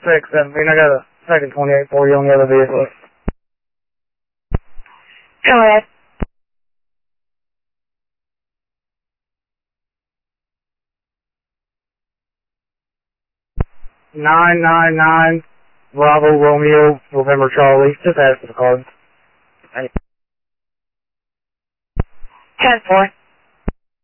6-7. I got a second 28 for you on the other vehicle. Go ahead. 999 Bravo Romeo November Charlie. Just ask for the card. 10-4.